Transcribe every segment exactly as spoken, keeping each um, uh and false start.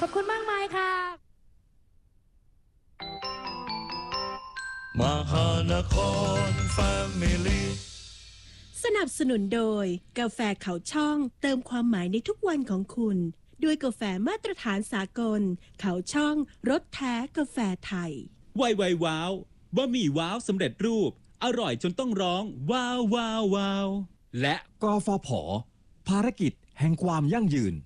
อบคุณมากมายค่ะมหานครแฟมิลี่สนับสนุนโดยกาแฟเขาช่องเติมความหมายในทุกวันของคุณด้วยกาแฟมาตรฐานสากลเขาช่องรสแท้กาแฟไทยไวไวว้าวบะหมี่ว้าวสำเร็จรูปอร่อยจนต้องร้องว้าวว้าวว้าวและกฟผ.ภารกิจแห่งความยั่งยืน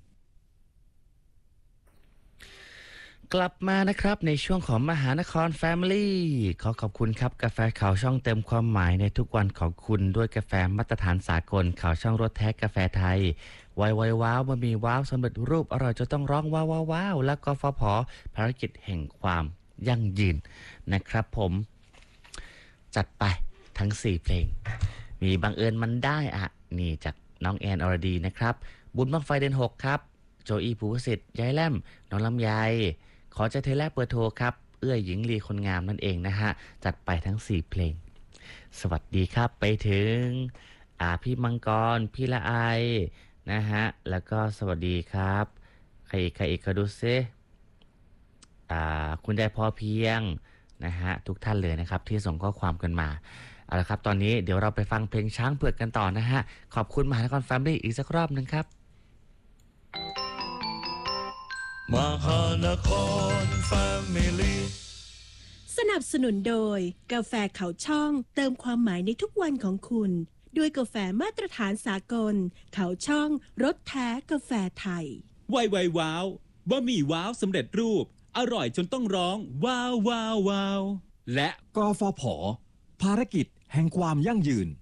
กลับมานะครับในช่วงของมหานคร Family ขอขอบคุณครับกาแฟขาวช่องเติมความหมายในทุกวันของคุณด้วยกาแฟมาตรฐานสากลขาวช่องรสแท้กาแฟไทยไวไวว้าวบะหมี่ว้าวสำเร็จรูปอร่อยจนต้องร้องว้าวว้าวว้าวและกฟผ.ภารกิจแห่งความยั่งยืนนะครับผมจัดไปทั้งสี่เพลงมีบังเอิญมันได้อ่ะนี่จากน้องแอนอรดีนะครับบุญบังไฟเดือนหกครับโจอี้ภูวสิทธิ์ยายแลมน้องลำไยขอใจเธอแลกเบอร์โทรครับเอื้อยหญิงลีคนงามนั่นเองนะฮะจัดไปทั้งสี่เพลงสวัสดีครับไปถึงอ่าพี่มังกรพี่ละไอนะฮะแล้วก็สวัสดีครับใครอีกใครอีกก็ดูซิอ่าคุณได้พอเพียงนะฮะทุกท่านเลยนะครับที่ส่งข้อความกันมาเอาละครับตอนนี้เดี๋ยวเราไปฟังเพลงช้างเผือกกันต่อนะฮะขอบคุณมหานครแฟมิลี่อีกสักรอบนึงครับมหานครแฟมิลี่สนับสนุนโดยกาแฟเขาช่องเติมความหมายในทุกวันของคุณด้วยกาแฟมาตรฐานสากลเขาช่องรสแท้กาแฟไทยไวไวว้าวบะหมี่ว้าวสำเร็จรูปอร่อยจนต้องร้องว้าวว้าวว้าวและกฟผ.ภารกิจแห่งความยั่งยืน